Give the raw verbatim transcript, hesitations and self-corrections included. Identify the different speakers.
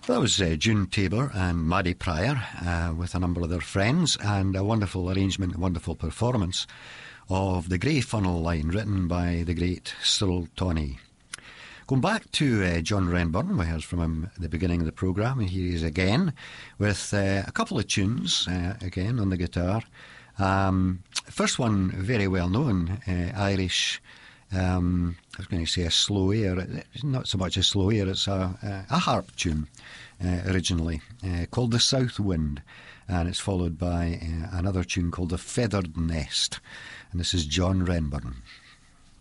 Speaker 1: That was uh, June Tabor and Maddie Pryor uh, with a number of their friends, and a wonderful arrangement, a wonderful performance of the Grey Funnel Line, written by the great Cyril Tawney. Going back to uh, John Renburn, we heard from him at the beginning of the programme, and here he is again with uh, a couple of tunes, uh, again on the guitar. Um, first one, very well known, uh, Irish, um, I was going to say a slow air, it's not so much a slow air, it's a, a, a harp tune uh, originally, uh, called The South Wind, and it's followed by uh, another tune called The Feathered Nest, and this is John Renburn.